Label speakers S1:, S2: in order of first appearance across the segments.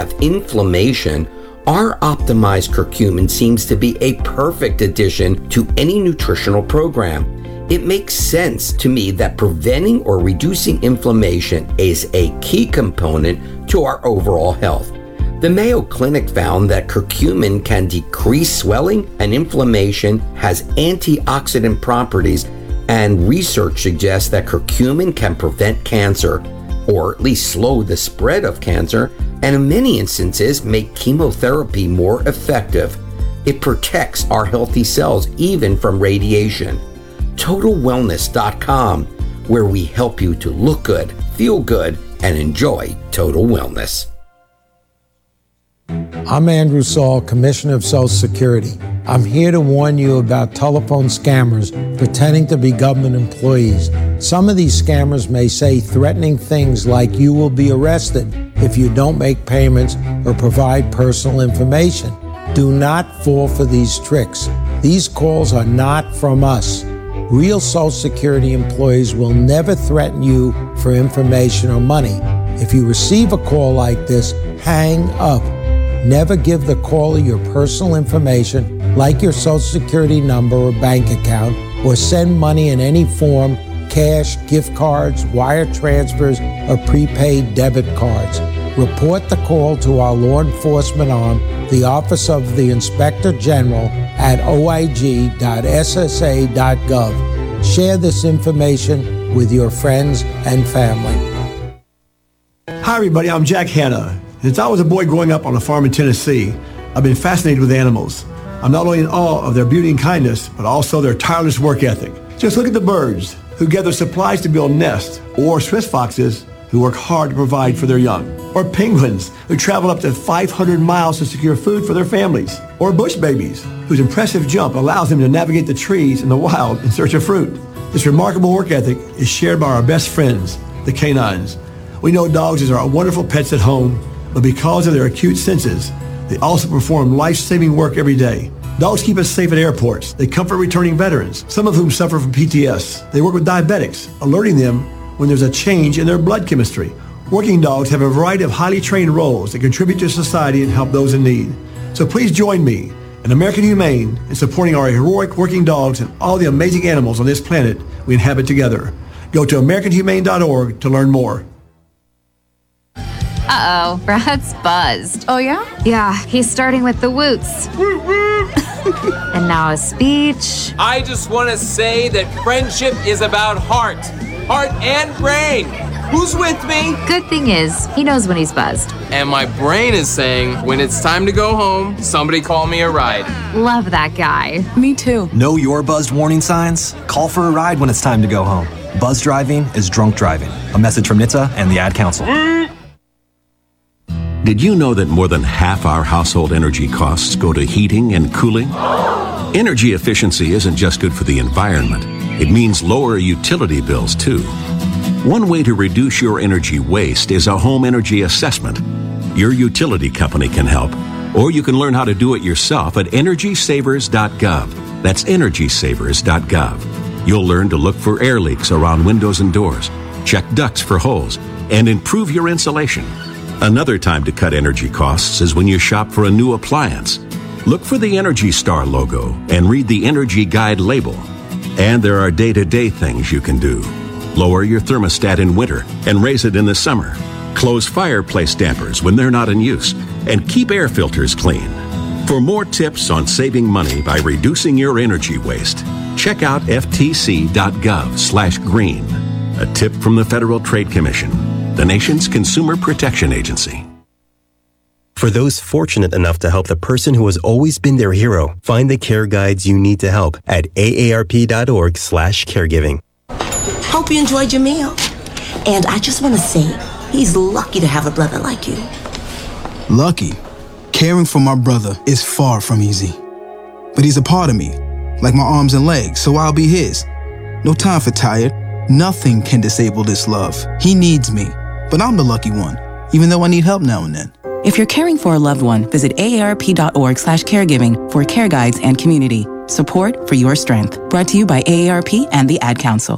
S1: have inflammation, our optimized curcumin seems to be a perfect addition to any nutritional program. It makes sense to me that preventing or reducing inflammation is a key component to our overall health. The Mayo Clinic found that curcumin can decrease swelling and inflammation, has antioxidant properties, and research suggests that curcumin can prevent cancer, or at least slow the spread of cancer, and in many instances make chemotherapy more effective. It protects our healthy cells even from radiation. TotalWellness.com, where we help you to look good, feel good, and enjoy total wellness.
S2: I'm Andrew Saul, Commissioner of Social Security. I'm here to warn you about telephone scammers pretending to be government employees. Some of these scammers may say threatening things like you will be arrested if you don't make payments or provide personal information. Do not fall for these tricks. These calls are not from us. Real Social Security employees will never threaten you for information or money. If you receive a call like this, hang up. Never give the caller your personal information, like your Social Security number or bank account, or send money in any form, cash, gift cards, wire transfers, or prepaid debit cards. Report the call to our law enforcement arm, the Office of the Inspector General, at oig.ssa.gov. Share this information with your friends and family.
S3: Hi, everybody. I'm Jack Hanna. Since I was a boy growing up on a farm in Tennessee, I've been fascinated with animals. I'm not only in awe of their beauty and kindness, but also their tireless work ethic. Just look at the birds who gather supplies to build nests, or Swiss foxes who work hard to provide for their young, or penguins who travel up to 500 miles to secure food for their families, or bush babies whose impressive jump allows them to navigate the trees in the wild in search of fruit. This remarkable work ethic is shared by our best friends, the canines. We know dogs are wonderful pets at home, but because of their acute senses, they also perform life-saving work every day. Dogs keep us safe at airports. They comfort returning veterans, some of whom suffer from PTS. They work with diabetics, alerting them when there's a change in their blood chemistry. Working dogs have a variety of highly trained roles that contribute to society and help those in need. So please join me and American Humane in supporting our heroic working dogs and all the amazing animals on this planet we inhabit together. Go to AmericanHumane.org to learn more.
S4: Uh-oh, Brad's buzzed.
S5: Oh, yeah?
S4: Yeah, he's starting with the woots. And now a speech.
S6: I just want to say that friendship is about heart and brain. Who's with me?
S4: Good thing is, he knows when he's buzzed.
S6: And my brain is saying, when it's time to go home, somebody call me a ride.
S4: Love that guy.
S5: Me too.
S7: Know your buzzed warning signs? Call for a ride when it's time to go home. Buzz driving is drunk driving. A message from NHTSA and the Ad Council.
S8: Did you know that more than half our household energy costs go to heating and cooling? Energy efficiency isn't just good for the environment. It means lower utility bills, too. One way to reduce your energy waste is a home energy assessment. Your utility company can help, or you can learn how to do it yourself at EnergySavers.gov. That's EnergySavers.gov. You'll learn to look for air leaks around windows and doors, check ducts for holes, and improve your insulation. Another time to cut energy costs is when you shop for a new appliance. Look for the Energy Star logo and read the Energy Guide label. And there are day-to-day things you can do. Lower your thermostat in winter and raise it in the summer. Close fireplace dampers when they're not in use. And keep air filters clean. For more tips on saving money by reducing your energy waste, check out ftc.gov/green. A tip from the Federal Trade Commission, the nation's consumer protection agency.
S9: For those fortunate enough to help the person who has always been their hero, find the care guides you need to help at aarp.org/caregiving.
S10: Hope you enjoyed your meal. And I just want to say, he's lucky to have a brother like you.
S11: Lucky? Caring for my brother is far from easy. But he's a part of me, like my arms and legs, so I'll be his. No time for tired. Nothing can disable this love. He needs me, but I'm the lucky one, even though I need help now and then.
S12: If you're caring for a loved one, visit aarp.org/caregiving for care guides and community support for your strength. Brought to you by AARP and the Ad Council.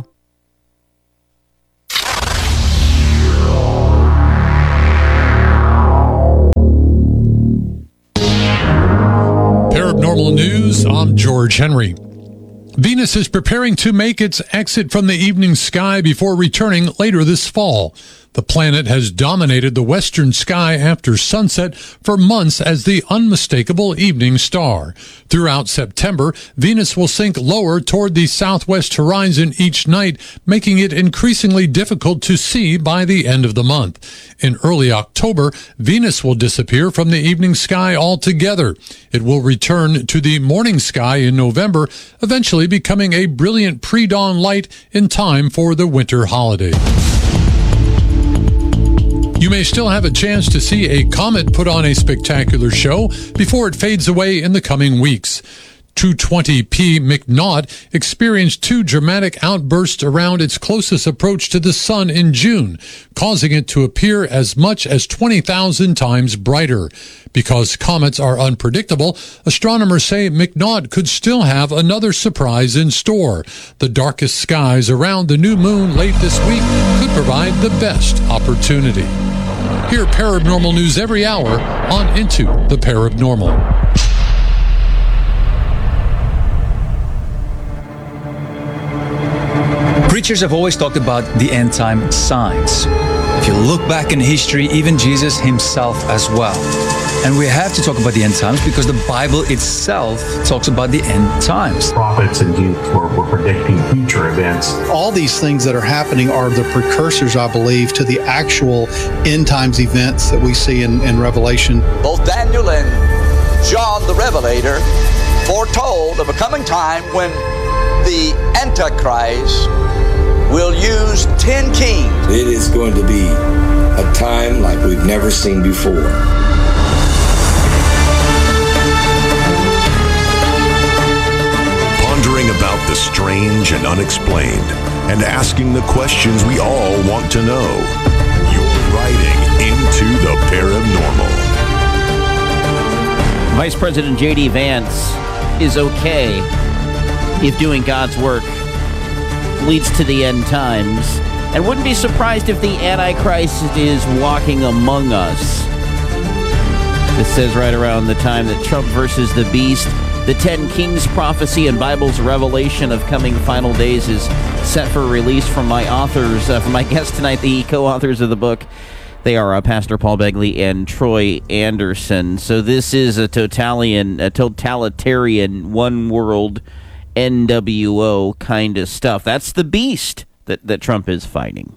S5: News, I'm George Henry. Venus is preparing to make its exit from the evening sky before returning later this fall. The planet has dominated the western sky after sunset for months as the unmistakable evening star. Throughout September, Venus will sink lower toward the southwest horizon each night, making it increasingly difficult to see by the end of the month. In early October, Venus will disappear from the evening sky altogether. It will return to the morning sky in November, eventually becoming a brilliant pre-dawn light in time for the winter holiday. You may still have a chance to see a comet put on a spectacular show before it fades away in the coming weeks. 220P McNaught experienced two dramatic outbursts around its closest approach to the sun in June, causing it to appear as much as 20,000 times brighter. Because comets are unpredictable, astronomers say McNaught could still have another surprise in store. The darkest skies around the new moon late this week could provide the best opportunity. Hear Paranormal News every hour on Into the Paranormal.
S13: Preachers have always talked about the end time signs. If you look back in history, even Jesus himself as well. And we have to talk about the end times because the Bible itself talks about the end times.
S14: Prophets and youth were predicting future events.
S15: All these things that are happening are the precursors, I believe, to the actual end times events that we see in Revelation.
S16: Both Daniel and John the Revelator foretold of a coming time when the Antichrist will use 10 kings.
S17: It is going to be a time like we've never seen before.
S8: Pondering about the strange and unexplained, and asking the questions we all want to know. You're riding into the paranormal.
S18: Vice President J.D. Vance is okay if doing God's work leads to the end times, and wouldn't be surprised if the Antichrist is walking among us. This says right around the time that Trump versus the Beast, the 10 Kings prophecy and Bible's revelation of coming final days is set for release from my authors, from my guests tonight, the co-authors of the book. They are Pastor Paul Begley and Troy Anderson. So this is a totalitarian one world NWO kind of stuff. That's the beast that Trump is fighting.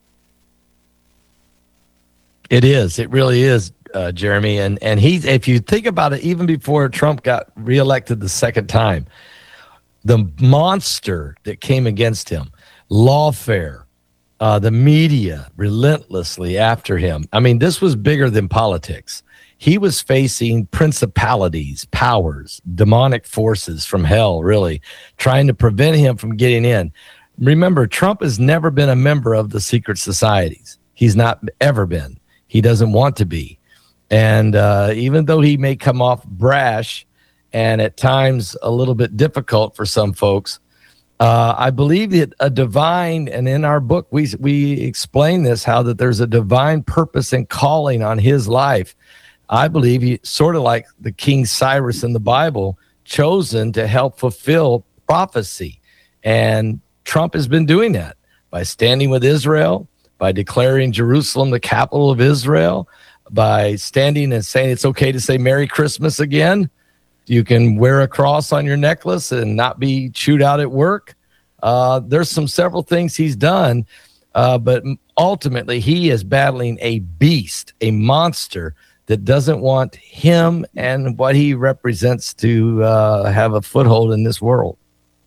S19: It is. It really is, Jeremy. And if you think about it, even before Trump got reelected the second time, the monster that came against him, lawfare, the media relentlessly after him. I mean, this was bigger than politics. He was facing principalities, powers, demonic forces from hell, really, trying to prevent him from getting in. Remember, Trump has never been a member of the secret societies. He's not ever been. He doesn't want to be. And even though he may come off brash and at times a little bit difficult for some folks, I believe that a divine, and in our book, we explain this, how that there's a divine purpose and calling on his life. I believe he, sort of like the King Cyrus in the Bible, chosen to help fulfill prophecy. And Trump has been doing that by standing with Israel, by declaring Jerusalem the capital of Israel, by standing and saying it's okay to say Merry Christmas again. You can wear a cross on your necklace and not be chewed out at work. There's several things he's done, but ultimately he is battling a beast, a monster that doesn't want him and what he represents to have a foothold in this world.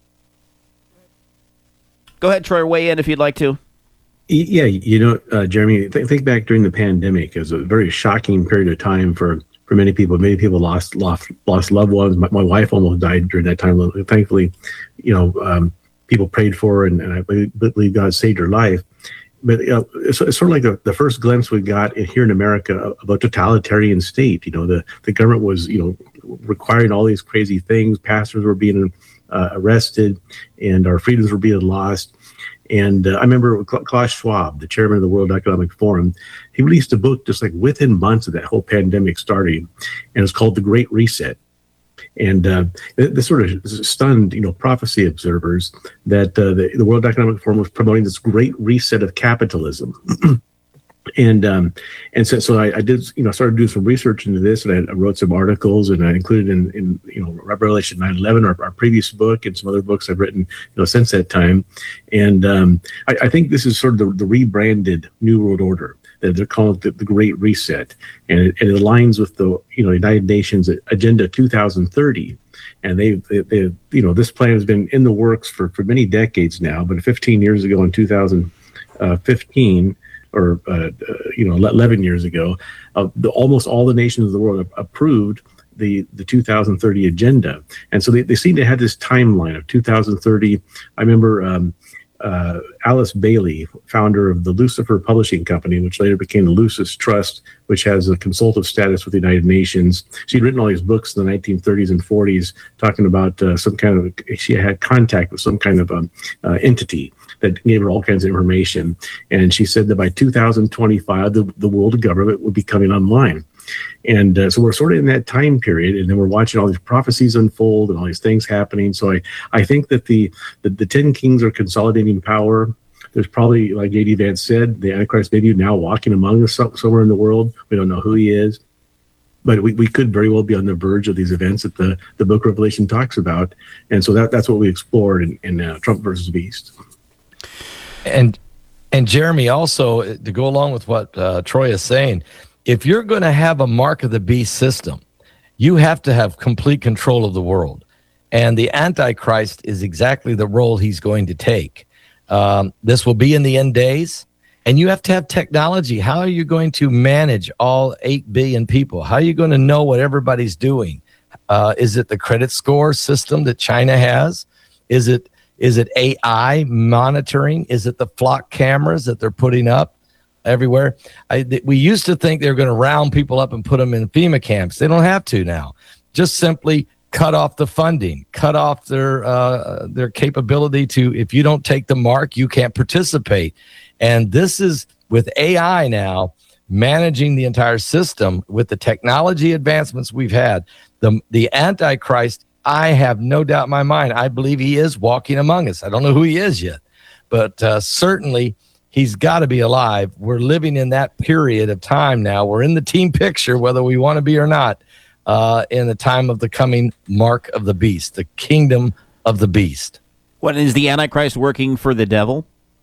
S18: Go ahead, Troy, weigh in if you'd like to.
S14: Yeah, Jeremy, think back during the pandemic. It was a very shocking period of time for many people. Many people lost loved ones. My wife almost died during that time. Thankfully, people prayed for her, and I believe God saved her life. But it's sort of like the first glimpse we got here in America of a totalitarian state. The government was, requiring all these crazy things. Pastors were being arrested, and our freedoms were being lost. And I remember Klaus Schwab, the chairman of the World Economic Forum, he released a book just like within months of that whole pandemic starting, and it's called The Great Reset. And this sort of stunned, prophecy observers that the World Economic Forum was promoting this great reset of capitalism. And so I did, started doing some research into this, and I wrote some articles, and I included in Revelation 9/11, our previous book, and some other books I've written, since that time. And I think this is sort of the rebranded New World Order. They're calling it the Great Reset, and it aligns with the United Nations Agenda 2030. And they this plan has been in the works for many decades now. But 15 years ago, in 2015. Or 11 years ago, almost all the nations of the world approved the 2030 agenda, and so they seem to have this timeline of 2030. I remember Alice Bailey, founder of the Lucifer Publishing Company, which later became the Lucis Trust, which has a consultative status with the United Nations. She'd written all these books in the 1930s and 40s talking about she had contact with some kind of entity that gave her all kinds of information. And she said that by 2025, the world government would be coming online. And so we're sort of in that time period, and then we're watching all these prophecies unfold and all these things happening. So I think that the 10 kings are consolidating power. There's probably, like J.D. Vance said, the Antichrist maybe now walking among us somewhere in the world. We don't know who he is. But we could very well be on the verge of these events that the book of Revelation talks about. And so that's what we explored in Trump versus Beast.
S19: And Jeremy, also, to go along with what Troy is saying, if you're going to have a mark of the beast system, you have to have complete control of the world. And the Antichrist is exactly the role he's going to take. This will be in the end days, and you have to have technology. How are you going to manage all 8 billion people? How are you going to know what everybody's doing? Is it the credit score system that China has? Is it AI monitoring? Is it the flock cameras that they're putting up everywhere? We used to think they were going to round people up and put them in FEMA camps. They don't have to now. Just simply cut off the funding, cut off their capability to, if you don't take the mark, you can't participate. And this is with AI now managing the entire system with the technology advancements we've had. The Antichrist, I have no doubt in my mind, I believe he is walking among us. I don't know who he is yet, but certainly he's got to be alive. We're living in that period of time now. We're in the team picture, whether we want to be or not, in the time of the coming mark of the beast, the kingdom of the beast.
S18: What, is the Antichrist working for the devil?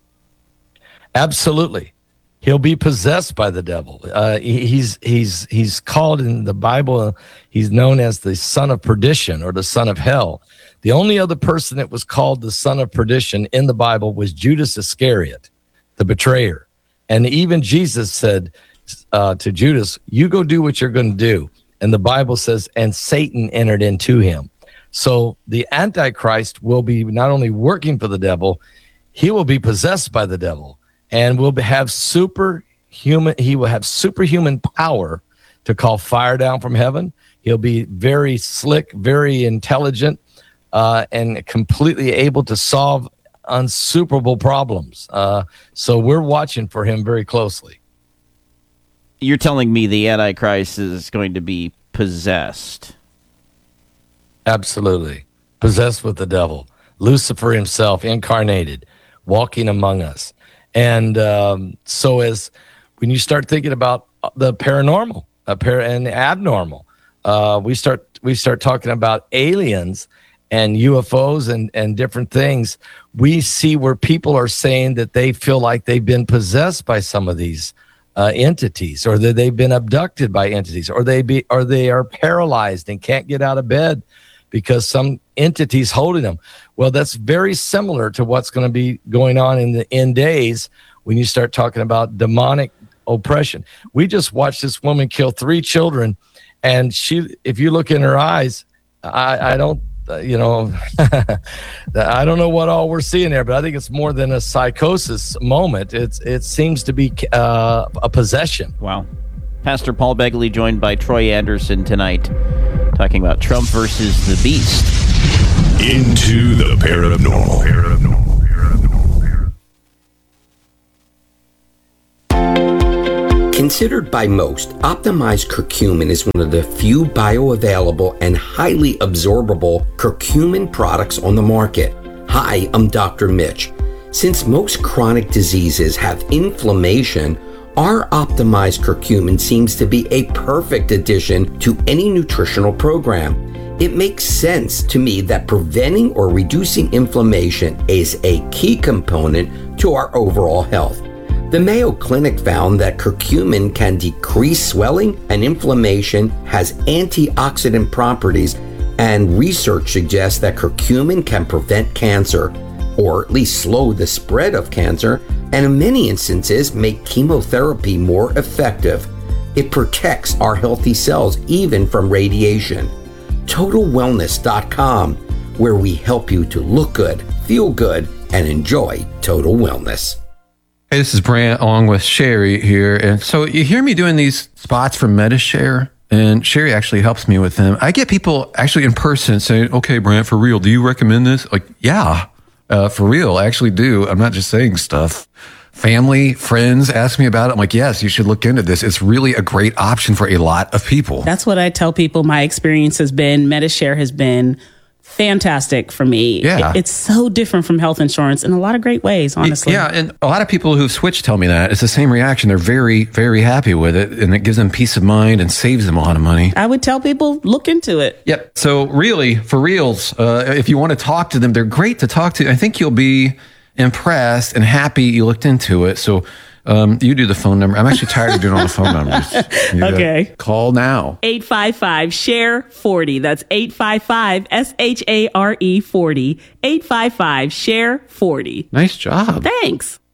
S19: Absolutely. He'll be possessed by the devil. He's called in the Bible, he's known as the son of perdition or the son of hell. The only other person that was called the son of perdition in the Bible was Judas Iscariot, the betrayer. And even Jesus said to Judas, you go do what you're going to do. And the Bible says, and Satan entered into him. So the Antichrist will be not only working for the devil, he will be possessed by the devil. And will have he will have superhuman power to call fire down from heaven. He'll be very slick, very intelligent, and completely able to solve unsuperable problems. So we're watching for him very closely.
S18: You're telling me the Antichrist is going to be possessed?
S19: Absolutely. Possessed with the devil. Lucifer himself, incarnated, walking among us. And so as when you start thinking about the paranormal and the abnormal, we start talking about aliens and UFOs and different things. We see where people are saying that they feel like they've been possessed by some of these entities, or that they've been abducted by entities, or they are paralyzed and can't get out of bed because some entity's holding them. Well, that's very similar to what's going to be going on in the end days when you start talking about demonic oppression. We just watched this woman kill 3 children, and if you look in her eyes, I don't, I don't know what all we're seeing there, but I think it's more than a psychosis moment. It seems to be a possession.
S18: Wow. Pastor Paul Begley joined by Troy Anderson tonight, talking about Trump versus the beast.
S20: Into the paranormal.
S1: Considered by most, optimized curcumin is one of the few bioavailable and highly absorbable curcumin products on the market. Hi, I'm Dr. Mitch. Since most chronic diseases have inflammation, our optimized curcumin seems to be a perfect addition to any nutritional program. It makes sense to me that preventing or reducing inflammation is a key component to our overall health. The Mayo Clinic found that curcumin can decrease swelling and inflammation, has antioxidant properties, and research suggests that curcumin can prevent cancer, or at least slow the spread of cancer, and in many instances make chemotherapy more effective. It protects our healthy cells even from radiation. TotalWellness.com, where we help you to look good, feel good, and enjoy total wellness.
S21: Hey, this is Brant along with Sherry here. And so you hear me doing these spots for MediShare, and Sherry actually helps me with them. I get people actually in person saying, okay, Brant, for real, do you recommend this? Like, yeah, for real, I actually do. I'm not just saying stuff. Family, friends ask me about it. I'm like, yes, you should look into this. It's really a great option for a lot of people.
S22: That's what I tell people. My experience has been, MediShare has been fantastic for me.
S21: Yeah.
S22: It's so different from health insurance in a lot of great ways, honestly.
S21: Yeah, and a lot of people who've switched tell me that. It's the same reaction. They're very, very happy with it, and it gives them peace of mind and saves them a lot of money.
S22: I would tell people, look into it.
S21: Yep. So really, for reals, if you want to talk to them, they're great to talk to. I think you'll be impressed and happy you looked into it. So you do the phone number. I'm actually tired of doing all the phone numbers.
S22: Okay.
S21: Call now.
S22: 855-SHARE-40. That's 855-SHARE-40. 855-SHARE-40.
S21: Nice job.
S22: Thanks.